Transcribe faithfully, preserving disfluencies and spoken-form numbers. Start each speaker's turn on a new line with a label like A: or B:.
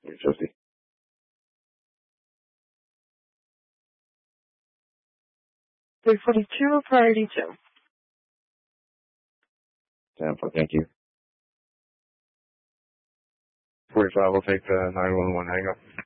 A: Josie.
B: three forty-two, priority two.
A: ten four, thank you. forty-five, we'll take the nine one one hang up.